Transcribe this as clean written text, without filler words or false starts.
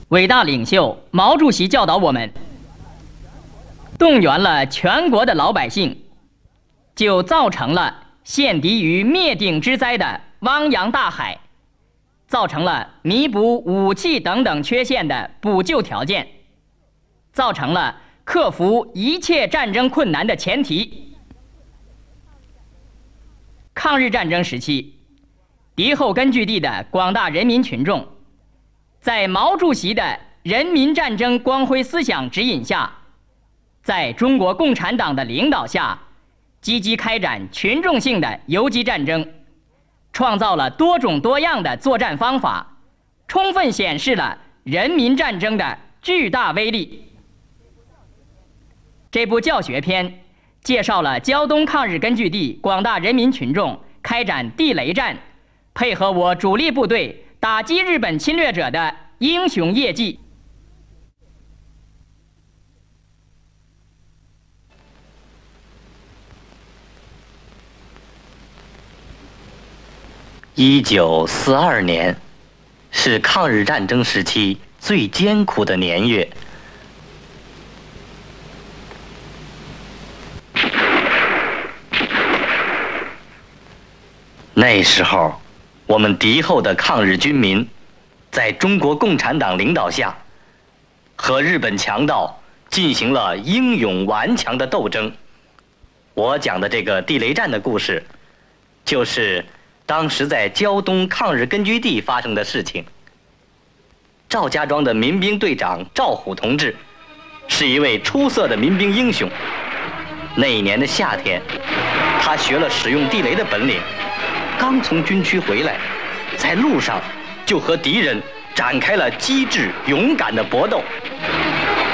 伟大领袖毛主席教导我们，动员了全国的老百姓，就造成了陷敌于灭顶之灾的汪洋大海，造成了弥补武器等等缺陷的补救条件，造成了克服一切战争困难的前提。抗日战争时期，敌后根据地的广大人民群众，在毛主席的人民战争光辉思想指引下，在中国共产党的领导下，积极开展群众性的游击战争，创造了多种多样的作战方法，充分显示了人民战争的巨大威力。这部教学片介绍了胶东抗日根据地广大人民群众开展地雷战，配合我主力部队打击日本侵略者的英雄业绩。 1942年是抗日战争时期最艰苦的年月。那时候，我们敌后的抗日军民，在中国共产党领导下，和日本强盗进行了英勇顽强的斗争。我讲的这个地雷战的故事，就是当时在胶东抗日根据地发生的事情。赵家庄的民兵队长赵虎同志，是一位出色的民兵英雄。那一年的夏天，他学了使用地雷的本领。刚从军区回来，在路上就和敌人展开了机智勇敢的搏斗。